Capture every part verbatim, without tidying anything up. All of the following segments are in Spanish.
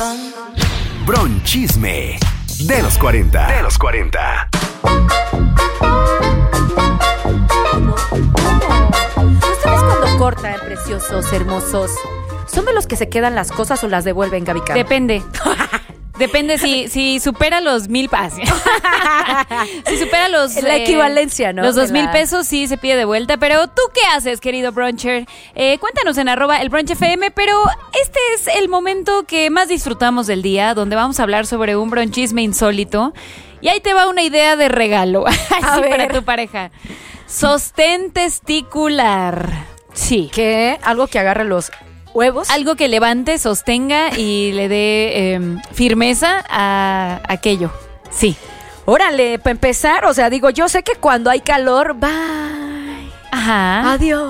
son. Bronchisme de los cuarenta. De los cuarenta. ¿Ustedes cuando cortan, preciosos, hermosos, son de los que se quedan las cosas o las devuelven, Gaby Cam? Depende. Depende si, si supera los mil pesos. Si supera los... La eh, equivalencia, ¿no? Los dos mil la... pesos sí se pide de vuelta. Pero ¿tú qué haces, querido bruncher? Eh, cuéntanos en arroba el brunch F M. Pero este es el momento que más disfrutamos del día, donde vamos a hablar sobre un bronchisme insólito. Y ahí te va una idea de regalo. Así para tu pareja. Sostén testicular. Sí. ¿Qué? Algo que agarre los... huevos. Algo que levante, sostenga y le dé eh, firmeza a aquello. Sí. Órale, para empezar, o sea, digo, yo sé que cuando hay calor, bye. Ajá. Adiós.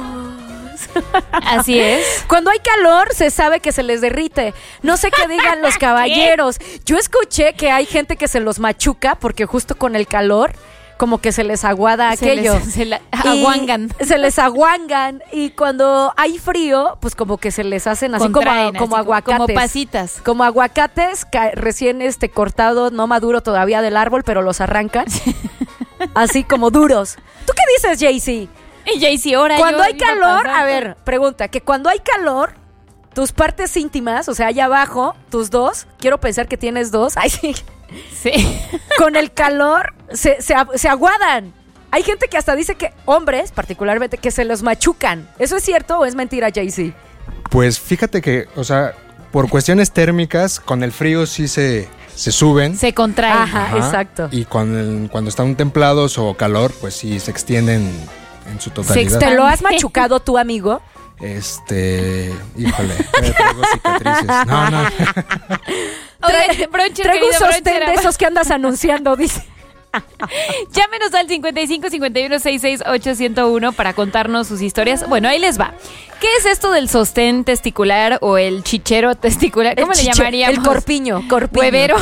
Así es. Cuando hay calor, se sabe que se les derrite. No sé qué digan los caballeros. Yo escuché que hay gente que se los machuca porque justo con el calor... como que se les aguada se aquello. Les, se la, aguangan. Se les aguangan. Y cuando hay frío, pues como que se les hacen así Contraen, como, como así aguacates. Como pasitas. Como aguacates ca- recién este cortados, no maduro todavía del árbol, pero los arrancan. Así como duros. ¿Tú qué dices, Jaycee? Y Jaycee, ahora Cuando yo hay calor, a ver, pregunta, que cuando hay calor, tus partes íntimas, o sea, allá abajo, tus dos, quiero pensar que tienes dos. Ay, sí. Sí. Con el calor se, se, se aguadan. Hay gente que hasta dice que, hombres particularmente, que se los machucan. ¿Eso es cierto o es mentira, Jaycee? Pues fíjate que, o sea, por cuestiones térmicas, con el frío sí se, se suben. Se contraen. Ajá, Ajá. exacto. Y con el, cuando están templados o calor, pues sí se extienden en su totalidad. ¿Te lo has machucado tu amigo? Este, híjole, traigo cicatrices. No, no. Oye, bruncher, traigo un sostén bruncher, de esos que andas anunciando, dice. Llámenos al cincuenta y cinco cincuenta y uno sesenta y seis ocho cero uno para contarnos sus historias. Bueno, ahí les va. ¿Qué es esto del sostén testicular o el chichero testicular? ¿Cómo el le chiche, llamaríamos? El corpiño, corpiño. Huevero.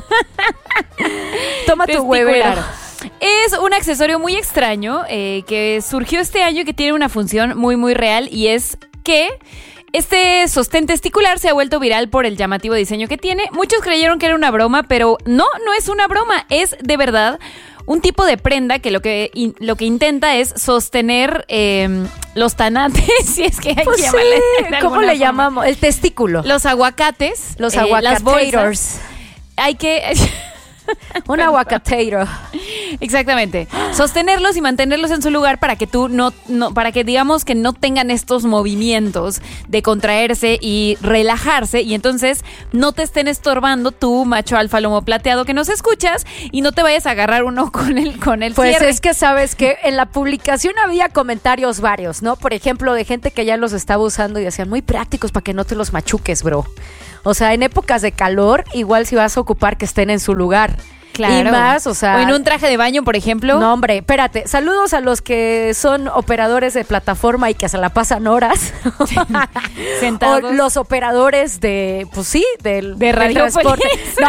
Toma tu huevero. Es un accesorio muy extraño eh, que surgió este año y que tiene una función muy, muy real, y es que este sostén testicular se ha vuelto viral por el llamativo diseño que tiene. Muchos creyeron que era una broma, pero no, no es una broma, es de verdad un tipo de prenda que lo que, in, lo que intenta es sostener eh, los tanates, si es que hay pues que sí, llamarle. ¿Cómo le forma. llamamos? El testículo. Los aguacates. Los eh, aguacateiros. Las bolsas. Hay que... Un aguacatero. Exactamente. Sostenerlos y mantenerlos en su lugar para que tú no, no, para que digamos que no tengan estos movimientos de contraerse y relajarse, y entonces no te estén estorbando tú, macho alfa lomo plateado que nos escuchas, y no te vayas a agarrar uno con el, con el Pues cierre. es que sabes que en la publicación había comentarios varios, ¿no? Por ejemplo, de gente que ya los estaba usando y decían muy prácticos para que no te los machuques, bro. O sea, en épocas de calor, igual si vas a ocupar que estén en su lugar. Claro. Y más, o sea... O en un traje de baño, por ejemplo. No, hombre, espérate. Saludos a los que son operadores de plataforma y que se la pasan horas. Sentados. O los operadores de, pues sí, del, de del Radiopolis. transporte. ¡No!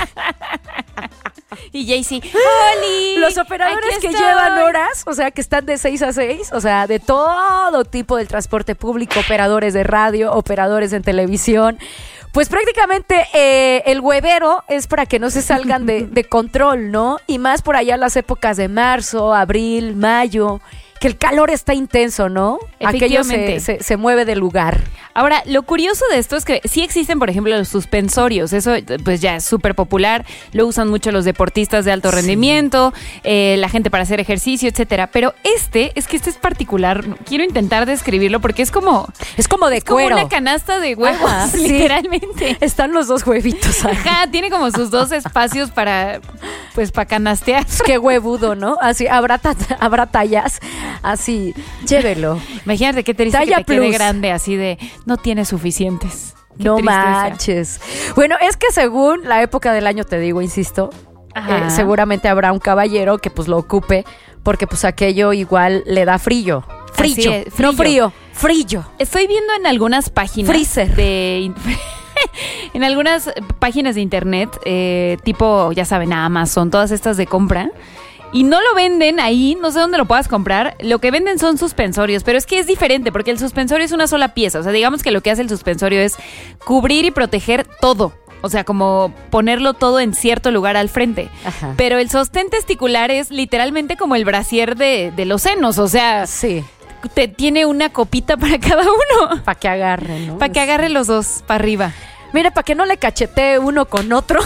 Y Jaycee, ¡Oli! Los operadores que estoy. llevan horas, o sea, que están de seis a seis, o sea, de todo tipo del transporte público, operadores de radio, operadores en televisión. Pues prácticamente eh, el huevero es para que no se salgan de, de control, ¿no? Y más por allá las épocas de marzo, abril, mayo, que el calor está intenso, ¿no? Aquello se, se, se mueve del lugar. Ahora, lo curioso de esto es que sí existen, por ejemplo, los suspensorios. Eso pues ya es súper popular. Lo usan mucho los deportistas de alto sí. rendimiento, eh, la gente para hacer ejercicio, etcétera. Pero este, es que este es particular. Quiero intentar describirlo porque es como... Es como de es cuero. Como una canasta de huevos, Ajá, literalmente. Sí. Están los dos huevitos ahí. Ajá, tiene como sus dos espacios para, pues, para canastear. Qué huevudo, ¿no? Así, habrá, ta- habrá tallas. Así, llévelo. Imagínate qué triste Talla que te quede plus. grande, así de no tiene suficientes. Qué no tristeza. manches. Bueno, es que según la época del año, te digo, insisto, eh, seguramente habrá un caballero que pues lo ocupe, porque pues aquello igual le da frío. Frillo, es, frío. no frío, frillo. Estoy viendo en algunas páginas Freezer. de... en algunas páginas de internet, eh, tipo, ya saben, Amazon, todas estas de compra, y no lo venden ahí, no sé dónde lo puedas comprar. Lo que venden son suspensorios, pero es que es diferente porque el suspensorio es una sola pieza. O sea, digamos que lo que hace el suspensorio es cubrir y proteger todo. o sea, como ponerlo todo en cierto lugar al frente. Ajá. Pero el sostén testicular es literalmente como el brasier de, de los senos, o sea, Sí, te, tiene una copita para cada uno. para que agarre, ¿no? Para que agarre los dos para arriba. Mira, para que no le cachetee uno con otro.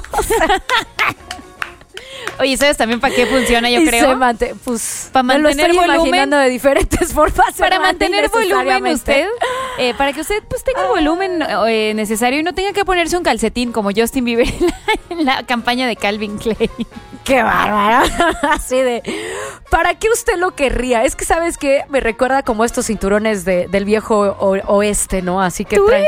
Oye, ¿sabes también para qué funciona, yo Y creo? se mante- pues, Pa' me lo mantener estoy volumen. imaginando de diferentes formas. Para hermana, mantener volumen innecesariamente. usted, eh, para que usted pues tenga el volumen eh, necesario y no tenga que ponerse un calcetín como Justin Bieber en la, en la campaña de Calvin Klein. ¡Qué bárbaro! Así de... ¿Para qué usted lo querría? Es que, ¿sabes qué? Me recuerda como estos cinturones de, del viejo o- oeste, ¿no? Así que traen...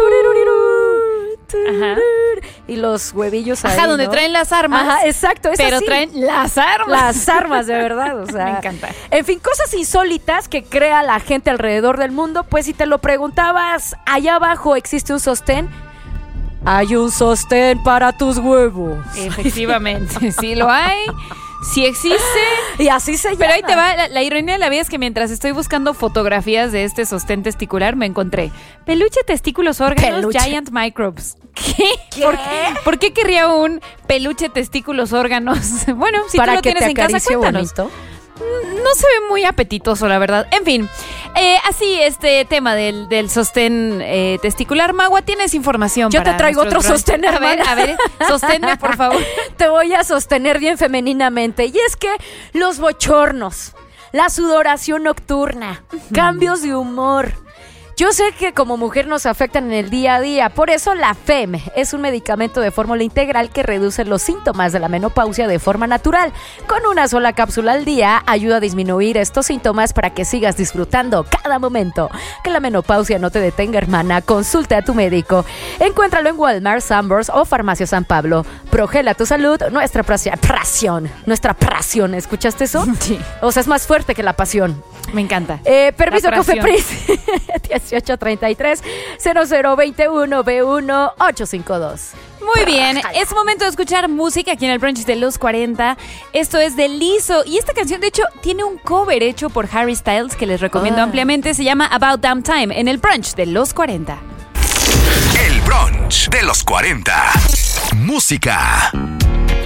Ajá. Y los huevillos ahí, Ajá, donde ¿no? traen las armas. Ajá, exacto. Es Pero así. traen las armas. Las armas, de verdad. O sea, Me encanta. En fin, cosas insólitas que crea la gente alrededor del mundo. Pues si te lo preguntabas, allá abajo existe un sostén. Hay un sostén para tus huevos. Efectivamente, sí lo hay, sí existe. Y así se llama. Pero ahí te va, la, la ironía de la vida es que mientras estoy buscando fotografías de este sostén testicular, me encontré peluche, testículos, órganos, Peluche. Giant Microbes. ¿Qué? ¿Qué? ¿Por, ¿Por qué querría un peluche, testículos, órganos? Bueno, si para tú lo que tienes te en casa, acaricie cuéntanos. bonito. No se ve muy apetitoso, la verdad. En fin, eh, así este tema del, del sostén eh, testicular. Magua, ¿tienes información? Yo para te traigo nuestros otro brunch? sostén, A ver, hermana. a ver, sosténme, por favor. Te voy a sostener bien femeninamente. Y es que los bochornos, la sudoración nocturna, cambios de humor. Yo sé que como mujer nos afectan en el día a día, por eso la F E M es un medicamento de fórmula integral que reduce los síntomas de la menopausia de forma natural. Con una sola cápsula al día ayuda a disminuir estos síntomas para que sigas disfrutando cada momento. Que la menopausia no te detenga, hermana, consulta a tu médico. Encuéntralo en Walmart, Sanborns o Farmacia San Pablo. Progela tu salud, nuestra prasi- pasión, nuestra pasión, ¿escuchaste eso? Sí. O sea, es más fuerte que la pasión. Me encanta. Eh, permiso, La fracción. Cofepris. dieciocho treinta y tres, cero cero veintiuno, B uno ocho cinco dos. Muy bien, es momento de escuchar música aquí en el brunch de los cuarenta. Esto es de Lizzo y esta canción de hecho tiene un cover hecho por Harry Styles que les recomiendo Ah. ampliamente. Se llama About Damn Time en el brunch de los cuarenta. El brunch de los cuarenta. Música.